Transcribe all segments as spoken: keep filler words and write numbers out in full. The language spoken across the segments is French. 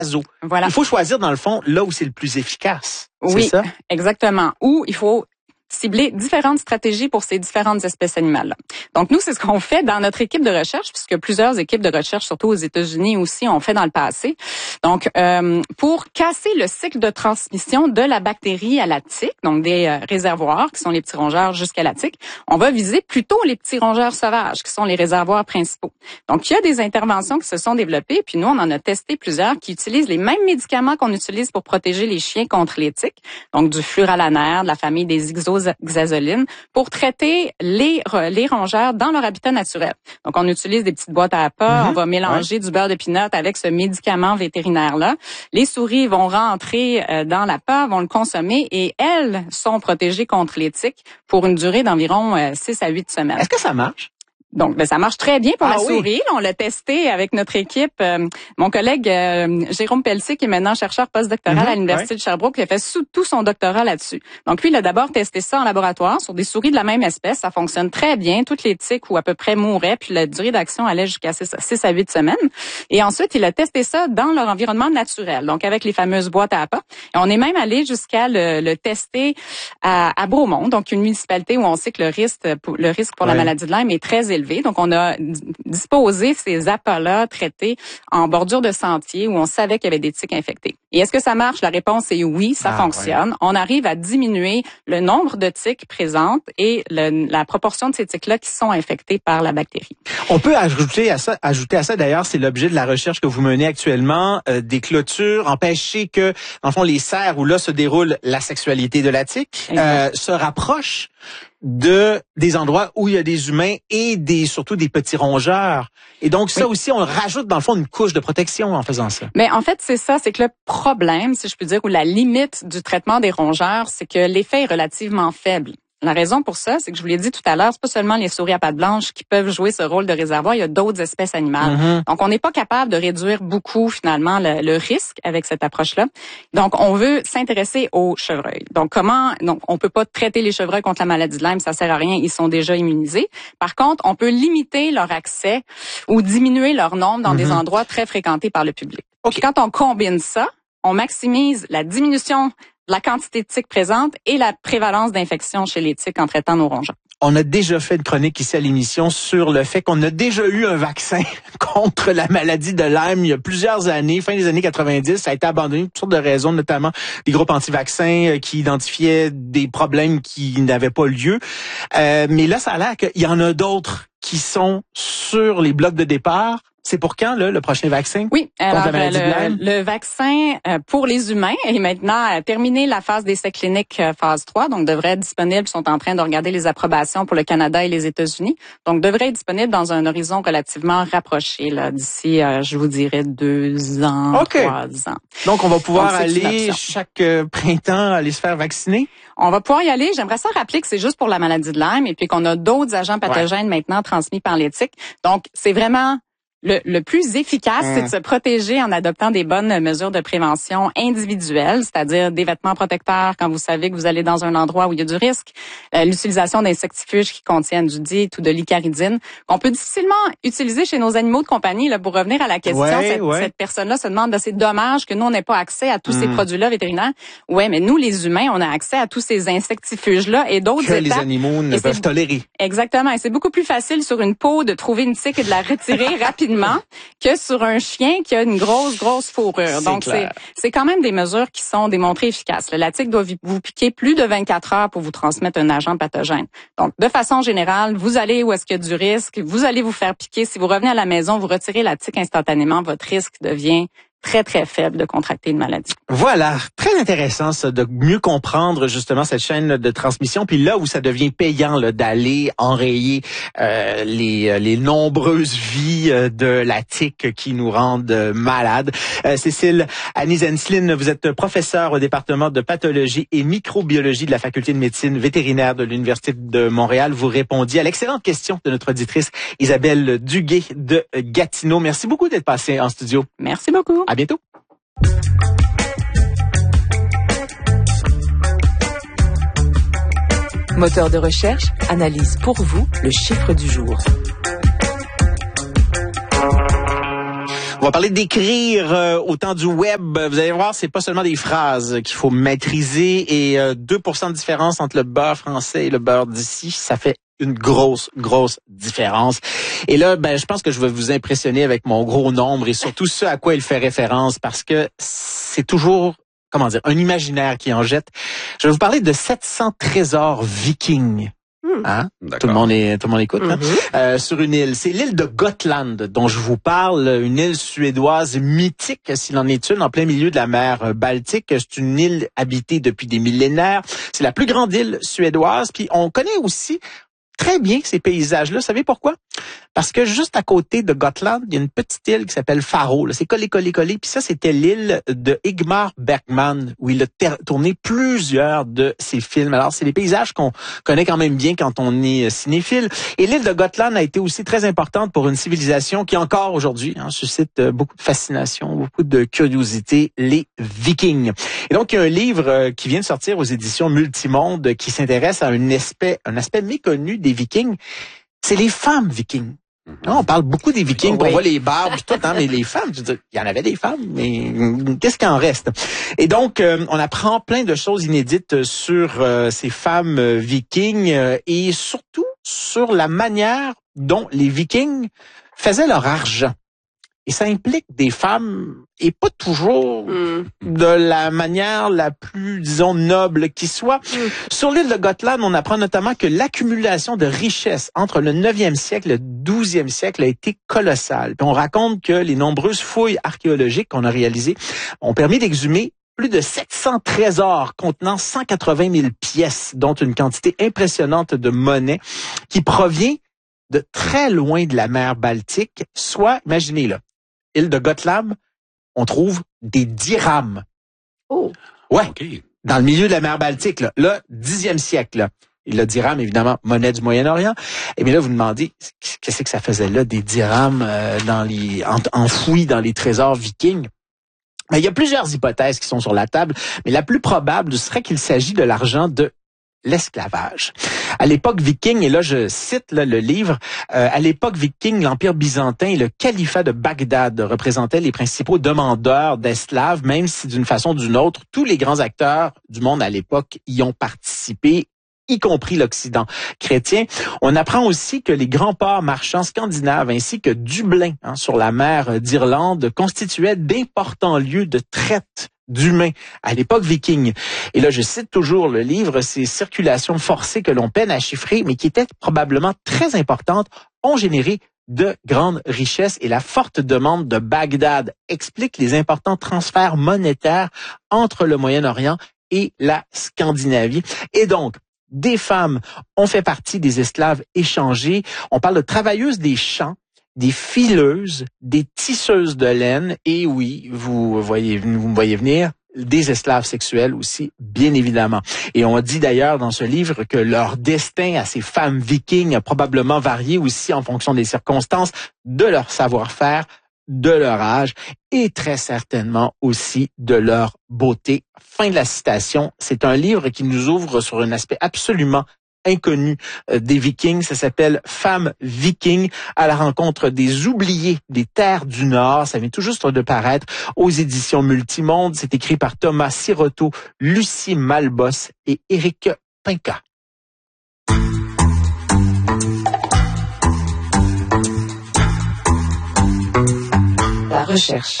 naseaux. Voilà. Il faut choisir, dans le fond, là où c'est le plus efficace. Oui, c'est ça? Exactement. Ou il faut cibler différentes stratégies pour ces différentes espèces animales. Donc, nous, c'est ce qu'on fait dans notre équipe de recherche, puisque plusieurs équipes de recherche, surtout aux États-Unis aussi, ont fait dans le passé. Donc, euh, pour casser le cycle de transmission de la bactérie à la tique, donc des euh, réservoirs, qui sont les petits rongeurs jusqu'à la tique, on va viser plutôt les petits rongeurs sauvages, qui sont les réservoirs principaux. Donc, il y a des interventions qui se sont développées, puis nous, on en a testé plusieurs qui utilisent les mêmes médicaments qu'on utilise pour protéger les chiens contre les tiques, donc du fluoralanaire, de la famille des ixo xazoline, pour traiter les, les rongeurs dans leur habitat naturel. Donc, on utilise des petites boîtes à appât, mm-hmm. on va mélanger ouais. du beurre de pinot avec ce médicament vétérinaire-là. Les souris vont rentrer dans l'appât, vont le consommer et elles sont protégées contre les tiques pour une durée d'environ six à huit semaines. Est-ce que ça marche? Donc, ben, ça marche très bien pour ah, la oui. souris. On l'a testé avec notre équipe. Euh, mon collègue euh, Jérôme Pelletier, qui est maintenant chercheur postdoctoral mm-hmm, à l'Université ouais. de Sherbrooke, qui a fait sous, tout son doctorat là-dessus. Donc, lui, il a d'abord testé ça en laboratoire sur des souris de la même espèce. Ça fonctionne très bien. Toutes les tiques ou à peu près mouraient, puis la durée d'action allait jusqu'à six à huit semaines. Et ensuite, il a testé ça dans leur environnement naturel, donc avec les fameuses boîtes à appât. Et on est même allé jusqu'à le, le tester à, à Bromont, donc une municipalité où on sait que le risque pour, le risque pour ouais. la maladie de Lyme est très élevé. Donc, on a disposer ces appâts-là traités en bordure de sentier où on savait qu'il y avait des tiques infectées. Et est-ce que ça marche? La réponse est oui, ça ah, fonctionne. Ouais. On arrive à diminuer le nombre de tiques présentes et le, la proportion de ces tiques-là qui sont infectées par la bactérie. On peut ajouter à ça, ajouter à ça d'ailleurs, c'est l'objet de la recherche que vous menez actuellement, euh, des clôtures, empêcher que, dans le fond, les serres où là se déroule la sexualité de la tique euh, se rapprochent de des endroits où il y a des humains et des surtout des petits rongeurs. Et donc ça oui. aussi, on rajoute dans le fond une couche de protection en faisant ça. Mais en fait, c'est ça, c'est que le problème, si je puis dire, ou la limite du traitement des rongeurs, c'est que l'effet est relativement faible. La raison pour ça, c'est que je vous l'ai dit tout à l'heure, c'est pas seulement les souris à pattes blanches qui peuvent jouer ce rôle de réservoir, il y a d'autres espèces animales. Mm-hmm. Donc, on n'est pas capable de réduire beaucoup, finalement, le, le risque avec cette approche-là. Donc, on veut s'intéresser aux chevreuils. Donc, comment, donc, on peut pas traiter les chevreuils contre la maladie de Lyme, ça sert à rien, ils sont déjà immunisés. Par contre, on peut limiter leur accès ou diminuer leur nombre dans mm-hmm. des endroits très fréquentés par le public. Okay. Puis quand on combine ça, on maximise la diminution la quantité de tiques présentes et la prévalence d'infections chez les tiques en traitant nos rongeurs. On a déjà fait une chronique ici à l'émission sur le fait qu'on a déjà eu un vaccin contre la maladie de Lyme il y a plusieurs années, fin des années quatre-vingt-dix. Ça a été abandonné pour toutes sortes de raisons, notamment des groupes anti-vaccins qui identifiaient des problèmes qui n'avaient pas lieu. Euh, mais là, ça a l'air qu'il y en a d'autres qui sont sur les blocs de départ. C'est pour quand, là, le prochain vaccin? Oui, alors le, le vaccin pour les humains est maintenant terminé la phase d'essai clinique phase trois, donc devrait être disponible. Ils sont en train de regarder les approbations pour le Canada et les États-Unis. Donc, devrait être disponible dans un horizon relativement rapproché, là, d'ici, euh, je vous dirais, deux ans, okay. trois ans. Donc, on va pouvoir donc, aller chaque euh, printemps aller se faire vacciner? On va pouvoir y aller. J'aimerais ça rappeler que c'est juste pour la maladie de Lyme et puis qu'on a d'autres agents pathogènes ouais. maintenant transmis par les tiques. Donc, c'est vraiment Le, le plus efficace, mmh. c'est de se protéger en adoptant des bonnes mesures de prévention individuelles, c'est-à-dire des vêtements protecteurs quand vous savez que vous allez dans un endroit où il y a du risque, euh, l'utilisation d'insectifuges qui contiennent du D I T ou de l'icaridine, qu'on peut difficilement utiliser chez nos animaux de compagnie. Là, pour revenir à la question, ouais, cette, ouais. cette personne-là se demande, c'est dommage que nous, on n'ait pas accès à tous mmh. ces produits-là vétérinaires. Ouais, mais nous, les humains, on a accès à tous ces insectifuges-là et d'autres que étapes. les animaux ne peuvent tolérer. Exactement. Et c'est beaucoup plus facile sur une peau de trouver une tique et de la retirer rapidement que sur un chien qui a une grosse, grosse fourrure. C'est Donc, clair. c'est c'est quand même des mesures qui sont démontrées efficaces. La tique doit vous piquer plus de vingt-quatre heures pour vous transmettre un agent pathogène. Donc, de façon générale, vous allez où est-ce qu'il y a du risque, vous allez vous faire piquer. Si vous revenez à la maison, vous retirez la tique instantanément, votre risque devient très, très faible de contracter une maladie. Voilà. Très intéressant, ça, de mieux comprendre, justement, cette chaîne de transmission. Puis là où ça devient payant, là, d'aller enrayer euh, les, les nombreuses vies de la tique qui nous rendent malades. Euh, Cécile Annie-Zenslin, vous êtes professeure au département de pathologie et microbiologie de la faculté de médecine vétérinaire de l'Université de Montréal. Vous répondiez à l'excellente question de notre auditrice Isabelle Duguay de Gatineau. Merci beaucoup d'être passée en studio. Merci beaucoup. À bientôt. Moteur de recherche analyse pour vous le chiffre du jour. On va parler d'écrire euh, au temps du web. Vous allez voir, c'est pas seulement des phrases qu'il faut maîtriser et euh, deux pour cent de différence entre le beurre français et le beurre d'ici, ça fait une grosse, grosse différence. Et là, ben, je pense que je vais vous impressionner avec mon gros nombre et surtout ce à quoi il fait référence parce que c'est toujours, comment dire, un imaginaire qui en jette. Je vais vous parler de sept cents trésors vikings. Hein? Tout le monde est, tout le monde écoute. Mm-hmm. Hein? Euh, sur une île, c'est l'île de Gotland dont je vous parle, une île suédoise mythique, s'il en est une, en plein milieu de la mer Baltique. C'est une île habitée depuis des millénaires. C'est la plus grande île suédoise. Puis on connaît aussi très bien ces paysages-là. Vous savez pourquoi? Parce que juste à côté de Gotland, il y a une petite île qui s'appelle Faro. C'est collé, collé, collé. Puis ça, c'était l'île de Ingmar Bergman, où il a ter- tourné plusieurs de ses films. Alors, c'est des paysages qu'on connaît quand même bien quand on est cinéphile. Et l'île de Gotland a été aussi très importante pour une civilisation qui, encore aujourd'hui, hein, suscite beaucoup de fascination, beaucoup de curiosité, les Vikings. Et donc, il y a un livre qui vient de sortir aux éditions Multimonde qui s'intéresse à un aspect, un aspect méconnu des Vikings. C'est les femmes vikings. Non, on parle beaucoup des Vikings, oh, oui. On voit les barbes et tout, hein, mais les femmes, je veux dire, il y en avait des femmes, mais qu'est-ce qu'il en reste? Et donc, euh, on apprend plein de choses inédites sur euh, ces femmes euh, vikings euh, et surtout sur la manière dont les Vikings faisaient leur argent. Et ça implique des femmes, et pas toujours mm. de la manière la plus, disons, noble qui soit. Mm. Sur l'île de Gotland, on apprend notamment que l'accumulation de richesses entre le neuvième siècle et le douzième siècle a été colossale. Puis on raconte que les nombreuses fouilles archéologiques qu'on a réalisées ont permis d'exhumer plus de sept cents trésors contenant cent quatre-vingt mille pièces, dont une quantité impressionnante de monnaie qui provient de très loin de la mer Baltique, soit, imaginez-le, île de Gotland, on trouve des dirhams. Oh. Ouais. Okay. Dans le milieu de la mer Baltique, là, là dixième siècle, là. Et le dirham, évidemment, monnaie du Moyen-Orient. Et bien là, vous vous demandez, qu'est-ce que ça faisait là, des dirhams euh, dans les, en, enfouis dans les trésors vikings? Ben, il y a plusieurs hypothèses qui sont sur la table, mais la plus probable serait qu'il s'agit de l'argent de l'esclavage. À l'époque viking, et là je cite là, le livre, euh, à l'époque viking, l'Empire byzantin et le califat de Bagdad représentaient les principaux demandeurs d'esclaves, même si d'une façon ou d'une autre, tous les grands acteurs du monde à l'époque y ont participé, y compris l'Occident chrétien. On apprend aussi que les grands ports marchands scandinaves ainsi que Dublin, hein, sur la mer d'Irlande, constituaient d'importants lieux de traite d'humains à l'époque viking. Et là, je cite toujours le livre, ces circulations forcées que l'on peine à chiffrer, mais qui étaient probablement très importantes, ont généré de grandes richesses et la forte demande de Bagdad explique les importants transferts monétaires entre le Moyen-Orient et la Scandinavie. Et donc, des femmes ont fait partie des esclaves échangés. On parle de travailleuses des champs, des fileuses, des tisseuses de laine et oui, vous voyez, vous me voyez venir, des esclaves sexuels aussi, bien évidemment. Et on dit d'ailleurs dans ce livre que leur destin à ces femmes vikings a probablement varié aussi en fonction des circonstances, de leur savoir-faire, de leur âge et très certainement aussi de leur beauté. Fin de la citation. C'est un livre qui nous ouvre sur un aspect absolument inconnu des Vikings. Ça s'appelle Femmes Vikings à la rencontre des oubliés des terres du Nord. Ça vient tout juste de paraître aux éditions Multimonde. C'est écrit par Thomas Siroto, Lucie Malbos et Éric Pinca. La recherche.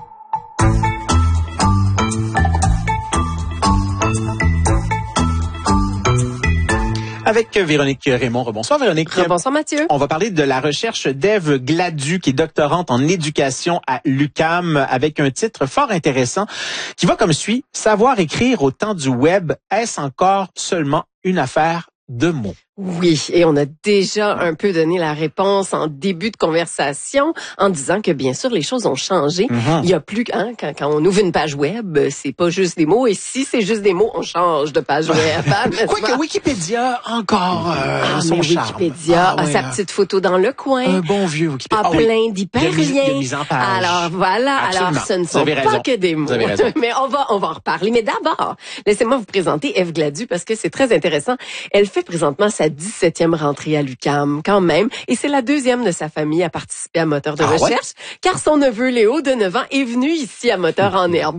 Avec Véronique Raymond. Bonsoir Véronique. Bonsoir Mathieu. On va parler de la recherche d'Ève Gladu, qui est doctorante en éducation à l'U Q A M, avec un titre fort intéressant qui va comme suit. Savoir écrire au temps du web, est-ce encore seulement une affaire de mots? Oui, et on a déjà un peu donné la réponse en début de conversation en disant que bien sûr les choses ont changé. Mm-hmm. Il y a plus hein, quand, quand on ouvre une page web, c'est pas juste des mots et si c'est juste des mots, on change de page web. Hein, Quoique Wikipédia encore euh, ah, son mais charme. Wikipédia ah, a ouais, sa hein. petite photo dans le coin. Un bon vieux Wikipédia. A ah, plein oui. d'hyperliens. Alors voilà, Absolument. alors ce ne sont pas que des mots. Mais on va on va en reparler. Mais d'abord, laissez-moi vous présenter Ève Gladu parce que c'est très intéressant. Elle fait présentement sa sa dix-septième rentrée à l'U Q A M, quand même. Et c'est la deuxième de sa famille à participer à Moteur de ah recherche, ouais? car son neveu Léo, de neuf ans, est venu ici à Moteur en Herbe.